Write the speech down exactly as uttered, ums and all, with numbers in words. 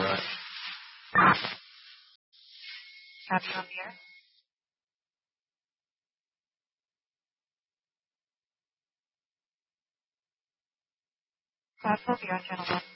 right. Have you up here? Five will be on channel one.